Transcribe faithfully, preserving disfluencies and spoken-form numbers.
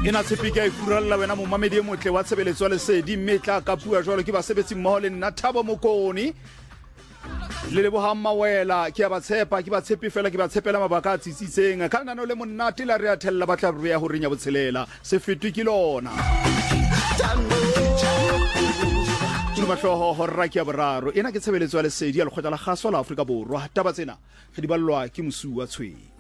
ena tshepike a ifuralla wena momamedi e motle wa tshebeletso le sedi mme tla ka bua jwalo ke ba sebetsi mmoho le nna Thabo Mokoni le le bohamma wela ke a ba tshepa ke ba tshepi fela ke ba tshepela mabaka a tsitsitseng ka nna no le monnate la re a thella batla re ya ho renya botshelela se fetwe ke lona Matloho horra ke a boraro ena ke tshebeletso ya lesedi ya lekgotla la kgaso la Afrika Borwa taba tsena re di ballwa ke mosu wa tshweng